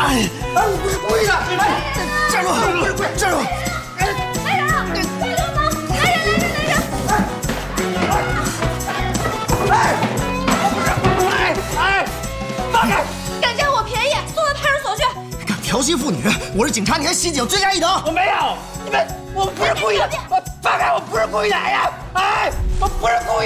哎，我不是故意的！哎，站住！我不是故意，站住！ 来人啊！快帮忙！来人！ 哎，我不是！哎，放开！ 敢占我便宜，送到派出所去！ 敢调戏妇女，我是警察，你还袭警，罪加一等！ 我没有，你们，我不是故意的，放开！我不是故意的！哎呀，哎，我不是故意。